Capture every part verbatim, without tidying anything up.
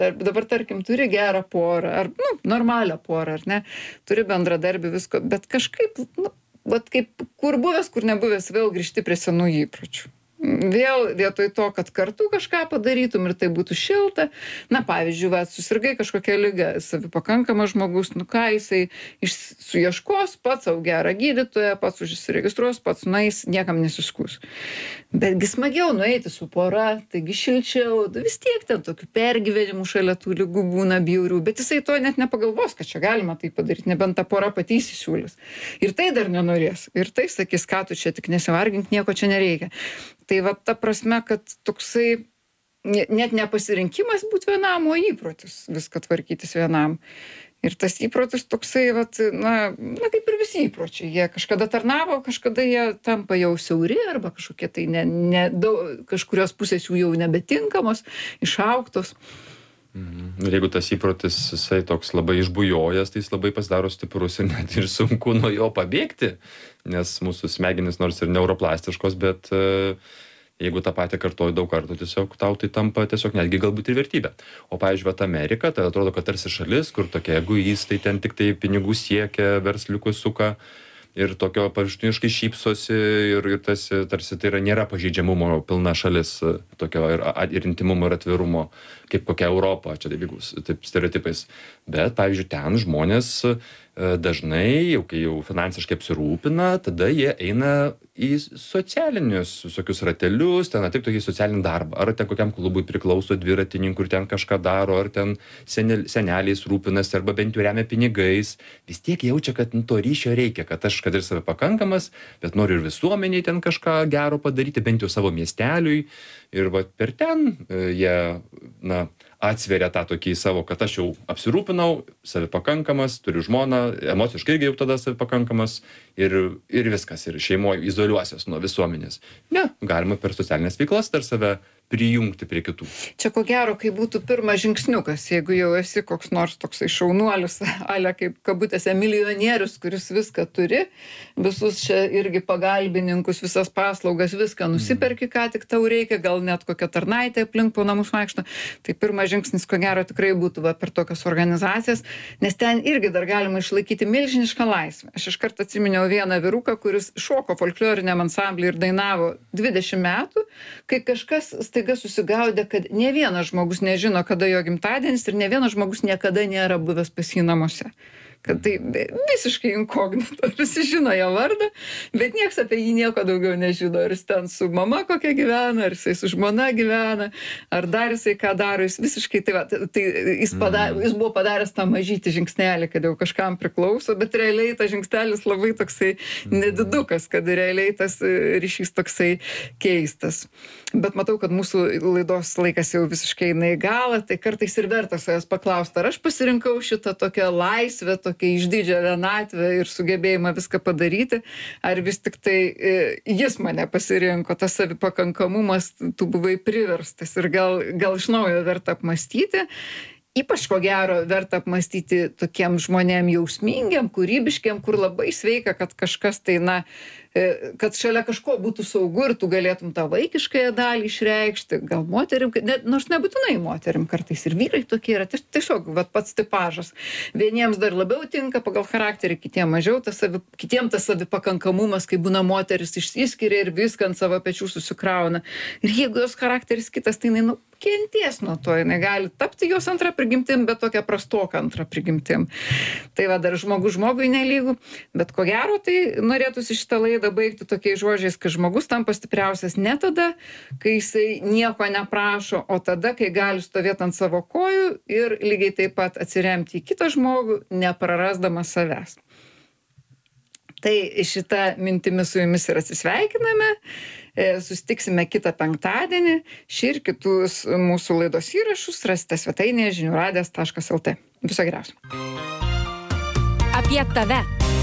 Dar, dabar, tarkim, turi gerą porą, ar, nu, normalią porą, ar ne, turi bendradarbių visko, bet kažkaip, nu, vat kaip kur buvęs, kur nebuvęs, vėl grįžti prie senų įpročių. Vėl vietoj to, kad kartu kažką padarytum ir tai būtų šilta, na, pavyzdžiui, va, susirgai kažkokią ligą, savipakankamas žmogus, nu ką jisai iš, suieškos, pats savo gerą gydytoją, pats užsiregistruos, pats nueis, niekam nesiskūs. Betgi smagiau nueiti su pora, taigi šilčiau, vis tiek ten tokių pergyvenimų šalia tų ligų būna bjaurių, bet jisai to net nepagalvos, kad čia galima tai padaryti, nebent ta pora pati įsisiūlys. Ir tai dar nenorės. Ir tai sakys, ką tu čia tik nesivargink, nieko čia nereikia. Tai va ta prasme, kad toksai net nepasirinkimas būti vienam, o įprotis viską tvarkytis vienam. Ir tas įprotis toksai, vat, na, na, kaip ir visi įpročiai. Jie kažkada tarnavo, kažkada jie tampa jau siauri arba kažkokie tai ne, ne, daug, kažkurios pusės jų jau nebetinkamos, išaugtos. Mhm. Ir jeigu tas įprotis, jisai toks labai išbujojęs, tai jis labai pasidaro stiprus ir net ir sunku nuo jo pabėgti, nes mūsų smegenys nors ir neuroplastiškos, bet uh, jeigu tą patį kartoji daug kartų, tiesiog tau tai tampa tiesiog netgi galbūt ir vertybė. O pavyzdžiui, vat Amerika, tai atrodo, kad tarsi šalis, kur tokie egoistai ten tik tai pinigų siekia, versliukus suka ir tokio paviršutiniškai šypsosi ir, ir tarsi, tarsi tai yra, nėra pažeidžiamumo pilna šalis, tokio ir, ir intimumo ir atvirumo, kaip kokia Europa, čia taip, taip stereotipais. Bet, pavyzdžiui, ten žmonės dažnai, jau kai jau finansiškai apsirūpina, tada jie eina į socialinius visokius ratelius, ten atlik tokį socialinį darbą. Ar ten kokiam klubui priklauso dviratininkų ir ten kažką daro, ar ten senel, seneliais rūpinasi, arba bent jau remia pinigais. Vis tiek jaučia, kad nu, to ryšio reikia, kad aš, kad ir save pakankamas, bet noriu ir visuomeniai ten kažką gero padaryti, bent jau savo miesteliui. Ir va, per ten jie, na, atsveria tą tokį savo, kad aš jau apsirūpinau, savipakankamas, turiu žmoną, emociškai irgi jau tada savipakankamas ir, ir viskas, ir šeimoje izoliuosios nuo visuomenės. Ne, galima per socialinės veiklas dar save prijungti prie kitų. Čia ko gero, kai būtų pirmas žingsniukas, jeigu jau esi koks nors toksai šaunuolis, ale kaip kabutėse milijonierius, kuris viską turi, visus čia irgi pagalbininkus, visas paslaugas, viską nusiperki, ką tik tau reikia, gal net kokią tarnaitę aplink po namus vaikšto. Tai pirmas žingsnis, ko gero, tikrai būtų va, per tokias organizacijas, nes ten irgi dar galima išlaikyti milžinišką laisvę. Aš iškart atsiminiau vieną vyruką, kuris šoko folkloriniam ansamblį ir dainavo dvidešimt metų, kai kažkas staiga susigaudė, kad ne vienas žmogus nežino, kada jo gimtadienis ir ne vienas žmogus niekada nėra buvęs pas jį namuose. Kad tai visiškai inkognito, visi žino jo vardą, bet nieks apie jį nieko daugiau nežino. Ar jis ten su mama kokia gyvena, ar jisai su žmona gyvena, ar dar jisai ką daro, jis visiškai, tai, va, tai jis, padarė, jis buvo padaręs tą mažytį žingsnelį, kad jau kažkam priklauso, bet realiai tas žingsnelis labai toksai nedidukas, kad realiai tas ryšys toksai keistas. Bet matau, kad mūsų laidos laikas jau visiškai eina į galą, tai kartais ir verta savęs paklausti, ar aš pasirinkau šitą tokią laisvę, tokią išdidžią vienatvę ir sugebėjimą viską padaryti, ar vis tik tai e, jis mane pasirinko, tas savipakankamumas, tu buvai priverstas ir gal, gal iš naujo verta apmąstyti. Ypač ko gero verta apmąstyti tokiem žmonėm jausmingiam, kūrybiškiam, kur labai sveika, kad kažkas tai, na, kad šalia kažko būtų saugu ir tu galėtum tą vaikiškąją dalį išreikšti, gal moterim, ne, nors nebūtinai moterim, kartais ir vyrai tokie yra, tiesiog vat, pats tipažas. Vieniems dar labiau tinka pagal charakterį, kitiem mažiau, tas savi, kitiem tas savipakankamumas, kai būna moteris išsiskiria ir viską ant savo pečių susikrauna. Ir jeigu jos charakteris kitas, tai jinai, nu, kenties nuo to, jinai gali tapti jos antrą prigimtim, bet tokia prastoka antrą prigimtim. Tai va, dar žmogus žmogui nelygų, bet ko gero, tai norėtųsi šitą laidą baigti tokiais žodžiais, kad žmogus tampa stipriausias ne tada, kai jisai nieko neprašo, o tada, kai gali stovėti ant savo kojų ir lygiai taip pat atsiremti į kitą žmogų, neprarasdamas savęs. Tai šitą mintimį su jumis ir atsisveikiname. Susitiksime kitą penktadienį. Šį ir kitus mūsų laidos įrašus rasite svetainėje žinių radijas taškas lt. Viso geriausio. Apie tave.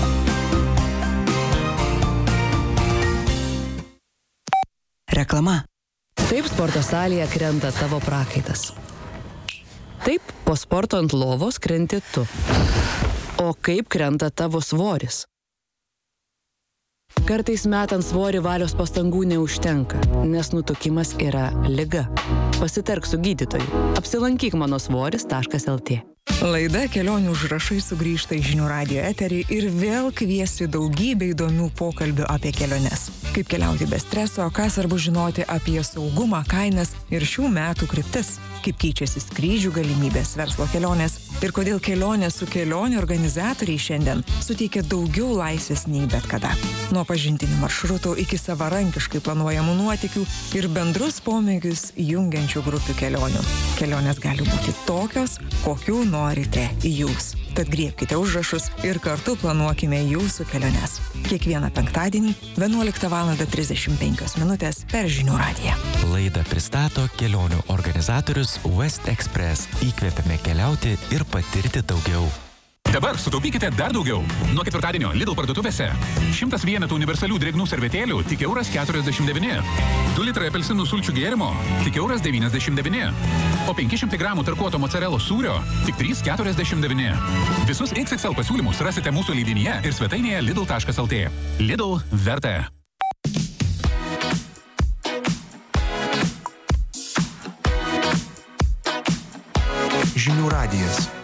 Reklama. Taip sporto salėje krenta tavo prakaitas. Taip po sporto ant lovos krenti tu. O kaip krenta tavo svoris? Kartais metant svorį valios pastangų neužtenka, nes nutukimas yra liga. Pasitark su gydytoju. Apsilankyk mano svoris taškas lt. Laida Kelionių užrašai sugrįžta į Žinių radijo eterį ir vėl kviesi daugybę įdomių pokalbių apie keliones. Kaip keliauti be streso, ką svarbu žinoti apie saugumą, kainas ir šių metų kryptis. Kaip keičiasi skrydžių galimybės, verslo kelionės ir kodėl kelionės su kelionių organizatoriai šiandien suteikia daugiau laisvės nei bet kada. Nuo pažintinių maršrutų iki savarankiškai planuojamų nuotykių ir bendrus pomėgius jungiančių grupių kelionių. Kelionės gali būti tokios, kokių norite jūs. Tad griebkite užrašus ir kartu planuokime jūsų keliones. Kiekvieną penktadienį vienuoliktą valandą trisdešimt penkios minutės per Žinių radiją. Laidą pristato kelionių organizatorius West Express. Įkvepiame keliauti ir patirti daugiau. Dabar sutaupykite dar daugiau. Nuo ketvirtadienio Lidl parduotuvėse šimtas vienetų universalių drėgnų servetėlių tik euras keturiasdešimt devyni. du litrai apelsinų sulčių gėrimo tik euras devyniasdešimt devyni. O penki šimtai gramų tarkuoto mocarelos sūrio tik trys keturiasdešimt devyni. Visus iks iks el pasiūlymus rasite mūsų leidinyje ir svetainėje lidl taškas lt. Lidl verta. Žinių radijas.